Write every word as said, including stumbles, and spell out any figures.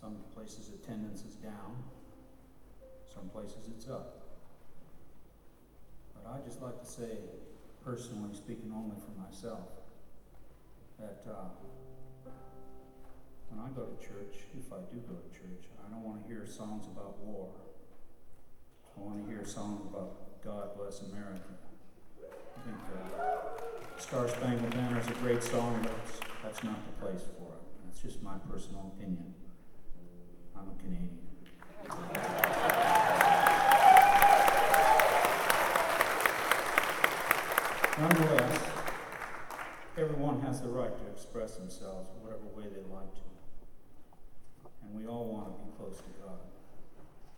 Some places attendance is down, some places it's up. But I'd just like to say, personally speaking only for myself, that uh, when I go to church, if I do go to church, I don't want to hear songs about war. I want to hear songs about God Bless America. I think uh, Star Spangled Banner is a great song, but it's, that's not the place for it. That's just my personal opinion. I'm a Canadian. Nonetheless, everyone has the right to express themselves whatever way they like to. And we all want to be close to God.